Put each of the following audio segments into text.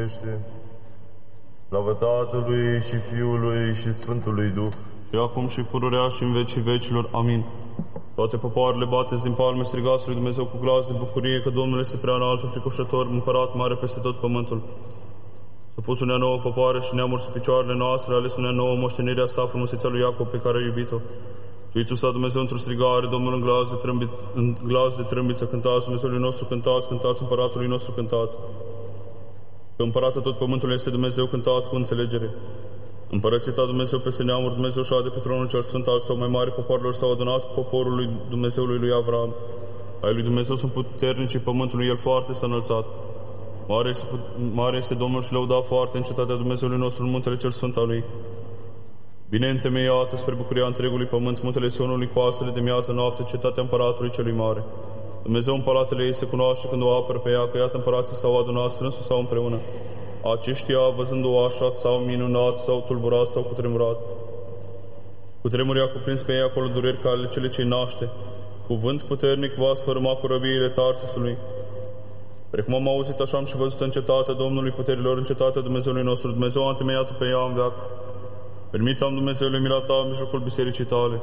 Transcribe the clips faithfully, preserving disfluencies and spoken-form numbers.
miluiește. Slavă Tatălui și Fiului și Sfântului Duh. Și acum și pururea și în vecii vecilor. Amin. Toate popoarele bateți din palme, strigați lui Dumnezeu cu glas de bucurie, că Domnul este prea înalt, înfricoșător, împărat mare peste tot pământul. S-a pus unea nouă popoare și neamuri sub picioarele noastre, a ales unea nouă moștenirea sa, frumusețea lui Iacob, pe care a iubit-o. Suitul sa Dumnezeu într-o strigare, Domnul în glas de trâmbit, în glas de trâmbiță, cântați Dumnezeului nostru, cântați, cântați împăratului nostru, cântați. Că împărată tot pământul este Dumnezeu, cântați cu înțelegere. Împărățit a Dumnezeu peste neamuri, Dumnezeu șade pe tronul cel sfânt al său, mai mare popoarelor s-au adunat cu poporul lui Dumnezeului lui Avram. Ai lui Dumnezeu sunt puternici pământului, el foarte s-a înălțat. Mare este, mare este Domnul și lăudat foarte în cetatea Dumnezeului nostru, în muntele cel sfânt al lui. Bine întemeiată spre bucuria întregului pământ, muntele Sionului cu astele de miază noapte, cetatea împăratului celui mare. Dumnezeu în palatele ei se cunoaște când o apără pe ea, că iată împărații s-au adunat, strânsul sau împreună. Aceștia, văzându-o așa, s-au minunat, s-au tulburat, s-au cutremurat. Cutremurul a cuprins pe ei acolo dureri ca ale cele ce naște. Cuvânt puternic va sfărâma cu răbiile Tarsusului. Precum am auzit, așa am și văzut în cetatea Domnului puterilor, în cetatea Dumnezeului nostru. Dumnezeu a întemeiat pe ea în veac. Permit-am, Dumnezeule, mila ta în mijlocul bisericii tale.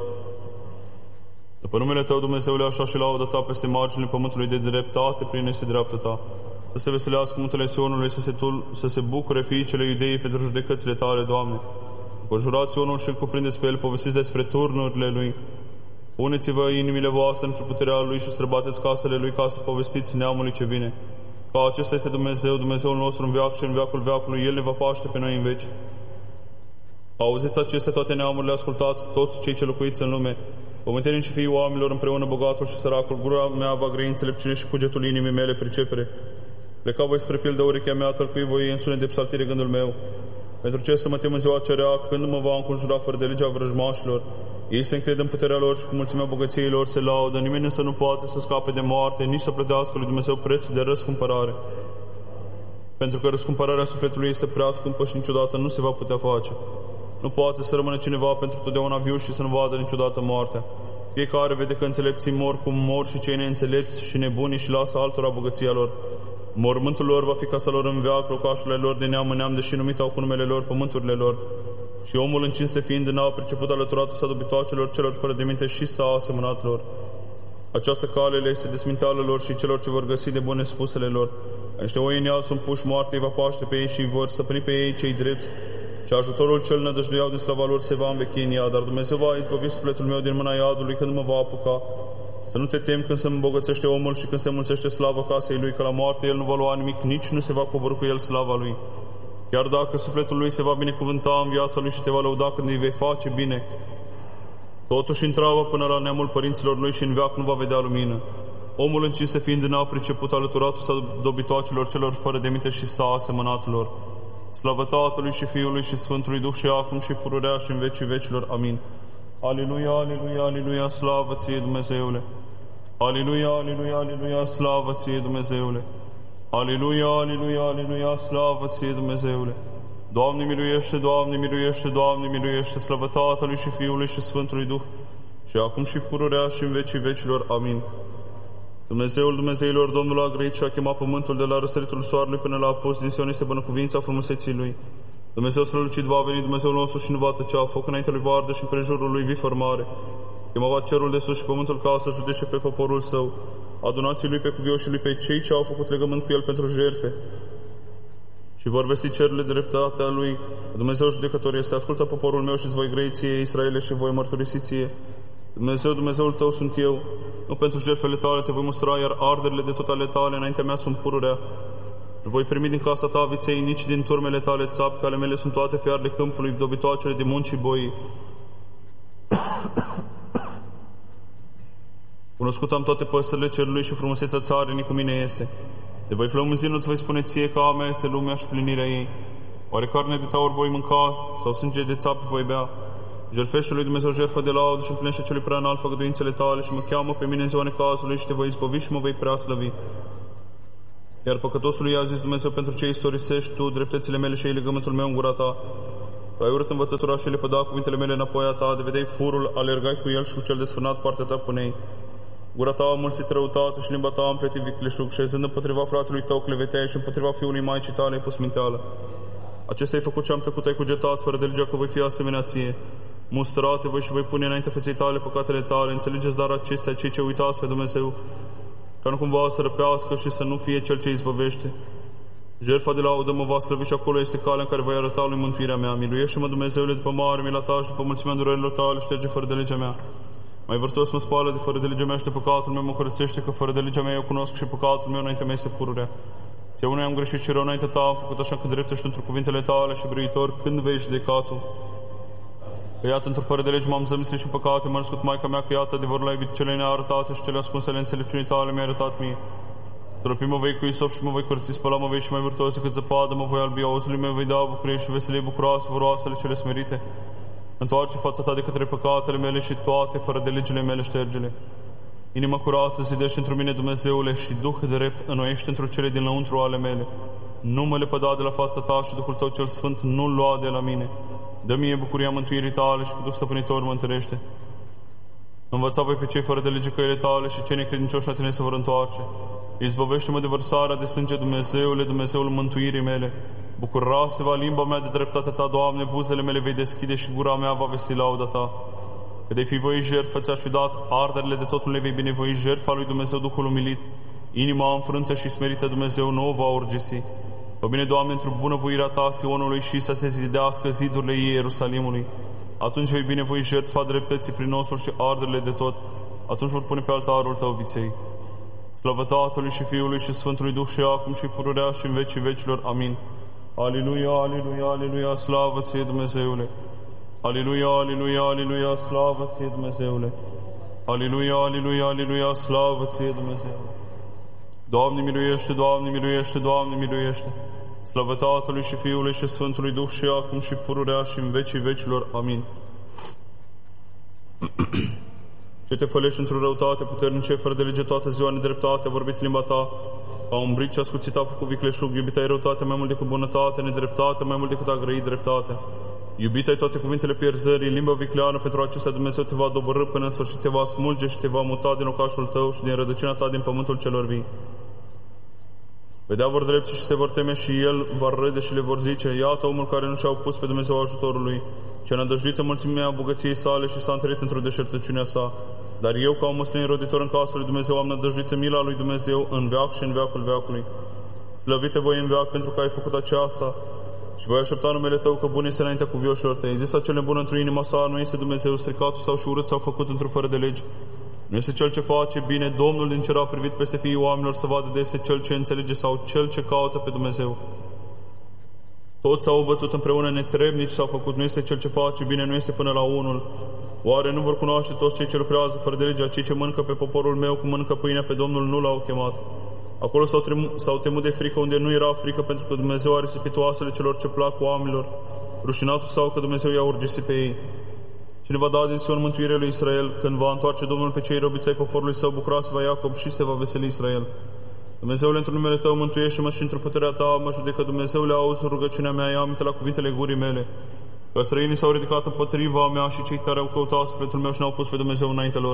După numele tău, Dumnezeule, așa și laudă ta peste marginile pământului de dreptate, prin este dreaptă ta. Să se veselească muntele Sionului, să se, tul, să se bucure fiicele iudeii pentru judecățile tale, Doamne. Înconjurați Sionul și îl cuprindeți pe el, povestiți despre turnurile lui. Puneți-vă inimile voastre într-o puterea lui și străbateți casele lui ca să povestiți neamului ce vine. Că acesta este Dumnezeu, Dumnezeul nostru în veac și în veacul veacului, el ne va paște pe noi în veci. Auziți acestea toate neamurile, ascultați toți cei ce locuiți în lume. Pământenii și fiii oamenilor împreună, bogatul și săracul, gura mea va grăi înțelepciune și cugetul inimii mele pricepere. Pleca voi spre pildă urechea mea, tălcui voi în sunet de psaltire gândul meu. Pentru ce să mă tem în ziua cerea, când mă va înconjura fără de legea vrăjmașilor? Ei se încred în puterea lor și cu mulțimea bogăției lor se laudă. Nimeni însă nu poate să scape de moarte, nici să plătească lui Dumnezeu preț de răscumpărare. Pentru că răscumpărarea sufletului este prea scumpă și niciodată nu se va putea face. Nu poate să rămână cineva pentru totdeauna viu și să nu vadă niciodată moartea. Fiecare vede că înțelepții mor cum mor și cei neînțelepți și nebuni și lasă altora bogăția lor. Mormântul lor va fi casa lor în veac, locașurile lor de neam în neam, deși numite au cu numele lor pământurile lor. Și omul în cinste fiind n-a priceput alăturatul sa dobitoacelor celor fără de minte și s-a asemănat lor. Această cale le este desminteală lor și celor ce vor găsi de bune spusele lor. Niște oi în ial sunt puși, moarte îi va paște pe ei și vor stăpâni pe ei cei drepți. Și ajutorul cel nădăjduiau din slava lor se va învechi în ea, dar Dumnezeu va izbăvi sufletul meu din mâna iadului când mă va apuca. Să nu te temi când se îmbogățește omul și când se mulțește slava casei lui, că la moarte el nu va lua nimic, nici nu se va coborî cu el slava lui. Chiar dacă sufletul lui se va binecuvânta în viața lui și te va lăuda când îi vei face bine, totuși întreabă până la neamul părinților lui și în veac nu va vedea lumină. Omul în cinste fiind n-a priceput alăturatul sa dobitoacelor celor fără de minte și s-a asemănat lor. Slavă Tatălui și Fiului și Sfântului Duh și acum și pururea și în vecii vecilor. Amin. Aleluia, aleluia, aleluia, slavă ție, Dumnezeule! Aleluia, aleluia, aleluia, slavă ție, Dumnezeule! Aleluia, aleluia, aleluia, slavă ție, Dumnezeule! Doamne miluiește, Doamne miluiește, Doamne miluiește, slavă Tatălui și Fiului și Sfântului Duh și acum și pururea și în vecii vecilor. Amin. Dumnezeul Dumnezeilor, Domnul a grăit și a chemat pământul de la răsăritul soarelui până la apus, din Sion este bunăcuvința frumuseții lui. Dumnezeu strălucit va veni, Dumnezeul nostru și nu va tăcea, foc înainte lui va arde și împrejurul lui vii formare. Chemava cerul de sus și pământul ca să judece pe poporul său. Adunații lui pe cuvioșii lui, pe cei ce au făcut legământ cu el pentru jertfe. Și vor vesti cerurile de dreptatea lui. Dumnezeu judecător este, ascultă poporul meu și îți voi grăi ție, Israele, și voi mărturisi ție. Dumnezeu, Dumnezeul tău sunt eu, nu pentru jertfele tale te voi mustra, iar arderile de tot ale tale înaintea mea sunt pururea. Nu voi primi din casa ta viței, nici din turmele tale țapi, că ale mele sunt toate fiarele câmpului, dobitoacele de munci și boii. Cunoscut am toate păsările cerului și frumusețea țarinii cu mine este. De voi flămânzi, nu-ți voi spune ție că a mea este lumea și plinirea ei. Oare carne de taur voi mânca sau sânge de țapi voi bea? Jertfește lui Dumnezeu jertfă de laudă și împlinește celui prea înalt făgăduințele tale și mă cheamă pe mine în ziua necazului și te voi izbăvi și mă vei prea slăvi. Iar păcătosului i-a zis Dumnezeu, pentru ce istorisești tu dreptățile mele și ai legământul meu în gura ta? Tu ai urât învățătura și le păda cuvintele mele înapoi a ta, de vedeai furul, alergai cu el și cu cel desfrânat partea ta punei. Gura ta a mulțit răutate și limba ta a împletit vicleșug, șezând împotriva fratelui tău cleveteai și împotriva fiului maicii tale ai pus minteală. Acesta ai făcut ce am tăcut, ai cugetat, fără de legea că voi fi asemenea ție. Mustrate voi și voi pune înainte feței tale păcatele tale. Înțelegeți dar acestea cei ce uitați pe Dumnezeu, ca nu cumva să răpească și să nu fie cel ce izbăvește. Jertfa de laudă mă va slăvi și acolo este calea în care voi arăta lui mântuirea mea. Miluiește-mă, Dumnezeule, după mare mila ta și după mulțimea durerilor tale, șterge fără de legea mea. Mai vârtos mă spală de fără de legea mea și de păcatul meu mă curățește, că fără de legea mea eu cunosc și păcatul meu înaintea mea este pururea. Ție unui am greșit și rău înaintea ta, am făcut așa că drept ești într cuvintele tale și biruitor, când vei judeca tu. Că iată, într-o fără de lege m-am zămislit și păcate, m-a născut Maica mea, că iată, adevărul ai iubit cele nearătate și cele ascunsele înțelepciunii tale mi-ai arătat mie. Stropi mă vei cu isop și mă voi curăți, spăla mă vei și mai vârtos decât zăpadă, mă voi albi, auzului meu vei da bucurie și veselie bucuroasă, voroasele cele smerite. Întoarce fața ta de către păcatele mele și toate fără de legile mele ștergele. Inima curată zidește într mine, Dumnezeule, și Duh drept înnoiește într cele din lăuntru ale mele. Nu mă lepăda de la fața ta și Duhul tău cel sfânt nu-l lua de la mine. Dă mie bucuria mântuirii tale și cu Duh stăpânitor mă întărește. Învăța voi pe cei fără de lege căile tale și cei necredincioși la tine se vor întoarce. Izbăvește-mă de vărsarea de sânge, Dumnezeule, Dumnezeul mântuirii mele. Bucura-se-va limba mea de dreptatea ta, Doamne, buzele mele vei deschide și gura mea va vesti lauda ta. Că de-ai fi voi jertfă, ți-aș fi dat arderile de tot, nu le vei binevoi, jertfa lui Dumnezeu, Duhul umilit. Inima înfrântă și smerită, Dumnezeu nu o va urgisi. Fă bine, Doamne, într-o bunăvoirea ta Sionului și să se zidească zidurile Ierusalimului. Atunci vei binevoi jertfa dreptății prin osul și arderile de tot. Atunci vor pune pe altarul tău viței. Slavă Tatălui și Fiului și Sfântului Duh și acum și pururea și în vecii vecilor. Amin. Aleluia, aleluia, aleluia, slavă ție, Dumnezeule. Aleluia, aleluia, aleluia, slavă ție, Dumnezeule. Aleluia, aleluia, aleluia, slavă ție, Dumnezeule. Doamne miluiește, Doamne miluiește, Doamne miluiește. Slavă Tatălui și Fiului și Sfântului Duh și acum și pururea și în vecii vecilor. Amin. Ce te fălești într-o răutate puternice, fără de lege toată ziua nedreptate, a vorbit limba ta, a umbrit și ascuțit a făcut vicleșug, iubita ai răutate mai mult decât bunătate, nedreptate mai mult decât a grăi dreptate. Iubita ai toate cuvintele pierzării, limba vicleană, pentru acestea Dumnezeu te va doborî până în sfârșit, te va smulge și te va muta din locașul tău și din rădăcina ta din pământul celor vii. Vedea vor drepți și se vor teme și el va râde și le vor zice, iată omul care nu și-a pus pe Dumnezeu ajutorului, ce a nădăjduit în mulțimea bogăției sale și s-a întărit într-o deșertăciunea sa. Dar eu, ca un muslin roditor în casa lui Dumnezeu, am nădăjduit în mila lui Dumnezeu în veac și în veacul veacului. Slăvite voi în veac pentru că ai făcut aceasta și voi aștepta numele tău, că bun este înaintea cuvioșilor tăi. Zis acel nebun într-o inima sa, nu este Dumnezeu, stricatul sau și urât s-au făcut într-o fără de legi. Nu este cel ce face bine, Domnul din cer a privit peste fiii oamenilor să vadă de este cel ce înțelege sau cel ce caută pe Dumnezeu. Toți s-au bătut împreună, netrebnici s-au făcut, nu este cel ce face bine, nu este până la unul. Oare nu vor cunoaște toți cei ce lucrează fără de legea, cei ce mănâncă pe poporul meu, cum mănâncă pâinea pe Domnul, nu l-au chemat. Acolo s-au, tremu- s-au temut de frică unde nu era frică, pentru că Dumnezeu a risipit oasele celor ce plac oamenilor, rușinatul sau că Dumnezeu i-a urgisit pe ei. Cine va da din Sion mântuirea lui Israel, când va întoarce Domnul pe cei robiți ai poporului său, bucura-se-va Iacob și se va veseli Israel. Dumnezeule, într-un numele Tău, mântuiește-mă și într-o puterea Ta mă judecă. Dumnezeule, auzi rugăciunea mea, ia aminte la cuvintele gurii mele. Că străinii s-au ridicat împotriva mea și cei care au căutat sufletul meu și n-au pus pe Dumnezeu înainte lor.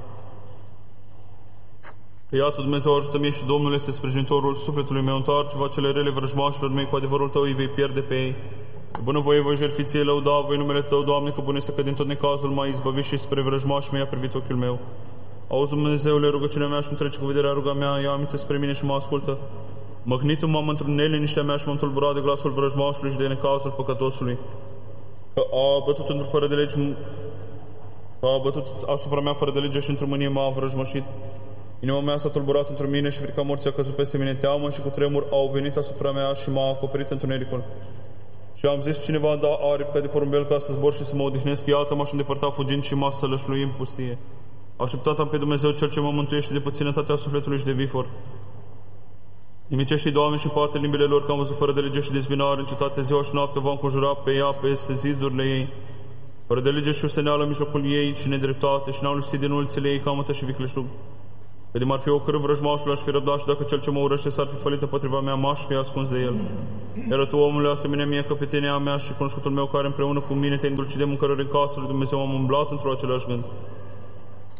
Că iată, Dumnezeu ajută mie și Domnul este sprijinitorul sufletului meu, întoarce-va cele rele vrăjmașilor mei, cu adevărul Tău îi vei pierde pe ei. Că bunăvoie voi jertfi ție, lăuda voi numele Tău, Doamne, că bun este că din tot necazul m-ai izbăvit și spre vrăjmași mi-a privit ochiul meu. Auzi, Dumnezeule, rugăciunea mea și nu trece cu vederea ruga mea, ia aminte spre mine și mă ascultă. Măhnitul m-am într-un neliniștea mea și m-am tulburat de glasul vrăjmașului și de necazul păcătosului. Că a bătut într-o fără de lege, că a bătut asupra mea fără de lege și într-o mânie m-a vrăjmășit. Inima mea s-a tulburat într-o mine și frica morții a căzut peste mine. Teamă și cu tremur au venit asupra mea și m-a acoperit întunericul. Și am zis, cine va da aripi ca de porumbel ca să zbor și să mă odihnesc, iată m-aș îndepărta fugind și m-a sălășlui în pustie. Așteptat am pe Dumnezeu, Cel ce mă mântuiește de puținătatea sufletului și de vifor. Nimicește-i, Doamne, și parte limbile lor, că am văzut fără de lege și dezbinare în cetate, ziua și noapte va înconjura pe ea, peste zidurile ei. Fără de lege și useneală în mijlocul ei și nedreptate și n-au lipsit din ulțile ei camătă și vicleșug. Că de m-ar fi ocărât vrăjmașul, aș fi răbdat și dacă cel ce mă urăște s-ar fi fălit împotriva mea, m-aș fi ascuns de el. Iar tu, omule, asemenea mie, căpetenia mea și cunoscutul meu, care împreună cu mine te îndulci de mâncărări în casă lui Dumnezeu, am umblat într-o același gând.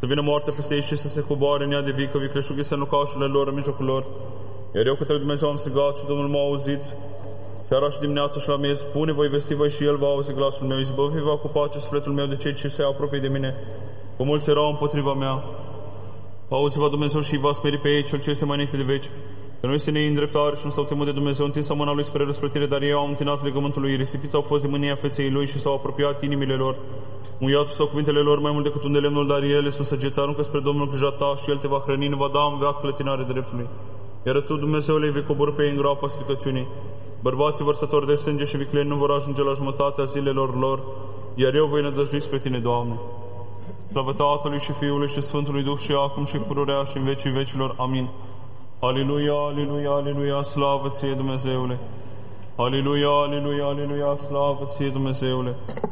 să vină moartea peste ei și să se coboare în ea de vii, că vicleșughi să nucașurile lor în mijlocul lor. Iar eu către Dumnezeu am strigat și Domnul m-a auzit. Seara și dimineața și la miez, spune, voi vesti voi și El va auzi glasul meu. Izbăvi-va cu pace sufletul meu de cei ce se apropie de mine, că mulți erau împotriva mea. Auzi-va Dumnezeu și îi va smeri pe ei, cel ce este mai înainte de veci. Că nu este neîndreptare și nu s-au temut de Dumnezeu, întinsă mâna lui spre răsplătire, dar ei au întinat legământul lui, risipiți au fost de mânia feței lui și s-au apropiat inimile lor. Muiatul sau cuvintele lor mai mult decât un de lemnul, dar ele sunt săgeți, aruncă spre Domnul grija ta și El te va hrăni, ne va da în veac clătinare dreptului. Iar tu, Dumnezeule, vei coborî pe ei în groapa stricăciunii. Bărbații vărsători de sânge și vicleni nu vor ajunge la jumătatea zilelor lor, iar eu voi nădăjdui spre Tine, Doamne. Slavă Tatălui și Fiului și Sfântului Duh și acum și pururea și în vecii vecilor. Amin. Aleluia, aleluia, aleluia, slavă Ție, Dumnezeule! Aleluia, aleluia, aleluia, slavă Ție, Dumnezeule!